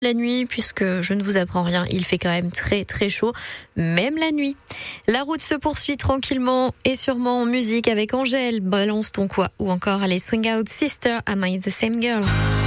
la nuit, puisque je ne vous apprends rien, il fait quand même très très chaud, même la nuit. La route se poursuit tranquillement et sûrement en musique avec Angèle, Balance ton quoi, ou encore les Swing Out Sister, Am I the Same Girl.